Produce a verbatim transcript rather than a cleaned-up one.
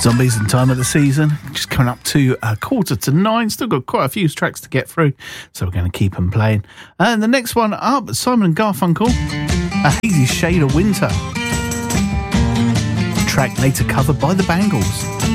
Zombies and Time of the Season, just coming up to a quarter to nine. Still got quite a few tracks to get through, so we're going to keep them playing. And the next one up, Simon and Garfunkel, A Hazy Shade of Winter. Track later covered by the Bangles.